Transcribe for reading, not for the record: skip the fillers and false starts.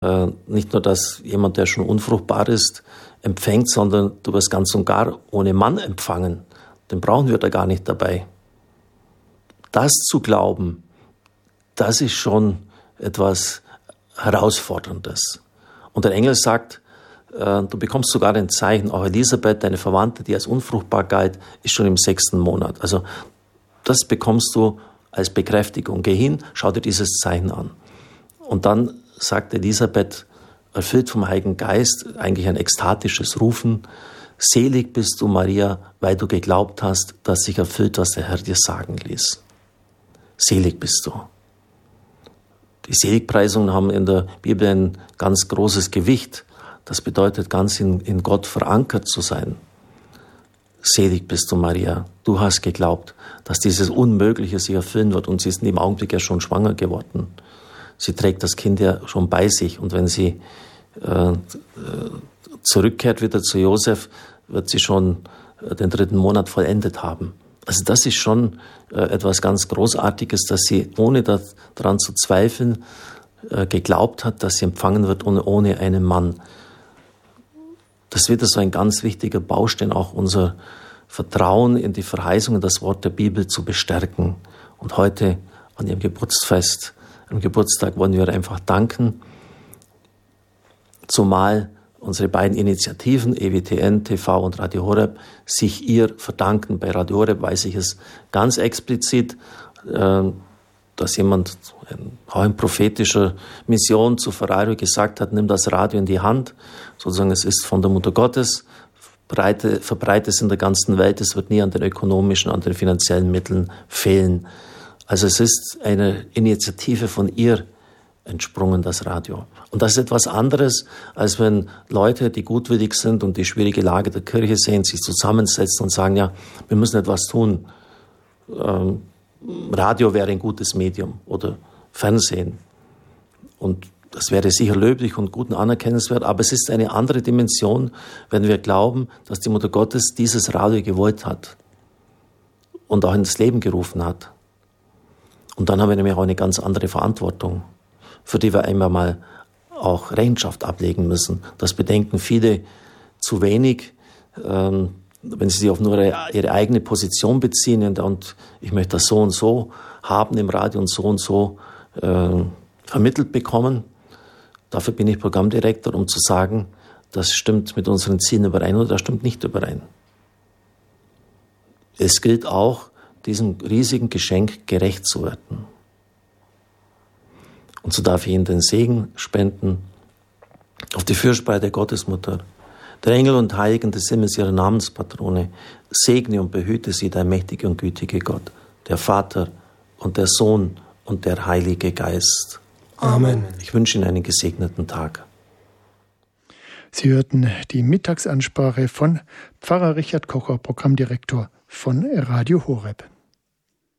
Nicht nur, dass jemand, der schon unfruchtbar ist, empfängt, sondern du wirst ganz und gar ohne Mann empfangen. Den brauchen wir da gar nicht dabei. Das zu glauben, das ist schon etwas Herausforderndes. Und der Engel sagt, du bekommst sogar ein Zeichen, auch Elisabeth, deine Verwandte, die als unfruchtbar galt, ist schon im 6. Monat. Also das bekommst du als Bekräftigung. Geh hin, schau dir dieses Zeichen an. Und dann sagt Elisabeth, erfüllt vom Heiligen Geist, eigentlich ein ekstatisches Rufen, selig bist du, Maria, weil du geglaubt hast, dass sich erfüllt, was der Herr dir sagen ließ. Selig bist du. Die Seligpreisungen haben in der Bibel ein ganz großes Gewicht. Das bedeutet, ganz in Gott verankert zu sein. Selig bist du, Maria. Du hast geglaubt, dass dieses Unmögliche sich erfüllen wird. Und sie ist in dem Augenblick ja schon schwanger geworden. Sie trägt das Kind ja schon bei sich. Und wenn sie zurückkehrt wieder zu Josef, wird sie schon den 3. Monat vollendet haben. Also das ist schon etwas ganz Großartiges, dass sie, ohne daran zu zweifeln, geglaubt hat, dass sie empfangen wird ohne einen Mann. Das wird so ein ganz wichtiger Baustein, auch unser Vertrauen in die Verheißungen, das Wort der Bibel zu bestärken. Und heute an ihrem Geburtsfest, am Geburtstag, wollen wir einfach danken, zumal unsere beiden Initiativen, EWTN, TV und Radio Horeb, sich ihr verdanken. Bei Radio Horeb weiß ich es ganz explizit, dass jemand auch in prophetischer Mission zu Ferrari gesagt hat, nimm das Radio in die Hand, sozusagen es ist von der Mutter Gottes, verbreite es in der ganzen Welt, es wird nie an den ökonomischen, an den finanziellen Mitteln fehlen. Also es ist eine Initiative von ihr entsprungen, das Radio. Und das ist etwas anderes, als wenn Leute, die gutwillig sind und die schwierige Lage der Kirche sehen, sich zusammensetzen und sagen, ja, wir müssen etwas tun. Radio wäre ein gutes Medium oder Fernsehen. Und das wäre sicher löblich und gut und anerkennenswert, aber es ist eine andere Dimension, wenn wir glauben, dass die Mutter Gottes dieses Radio gewollt hat und auch ins Leben gerufen hat. Und dann haben wir nämlich auch eine ganz andere Verantwortung, für die wir einmal mal auch Rechenschaft ablegen müssen. Das bedenken viele zu wenig, wenn sie sich auf nur ihre eigene Position beziehen und ich möchte das so und so haben im Radio und so vermittelt bekommen. Dafür bin ich Programmdirektor, um zu sagen, das stimmt mit unseren Zielen überein oder das stimmt nicht überein. Es gilt auch, diesem riesigen Geschenk gerecht zu werden. Und so darf ich Ihnen den Segen spenden auf die Fürsprache der Gottesmutter, der Engel und Heiligen des Himmels, ihrer Namenspatrone. Segne und behüte sie, der mächtige und gütige Gott, der Vater und der Sohn und der Heilige Geist. Amen. Ich wünsche Ihnen einen gesegneten Tag. Sie hörten die Mittagsansprache von Pfarrer Richard Kocher, Programmdirektor von Radio Horeb.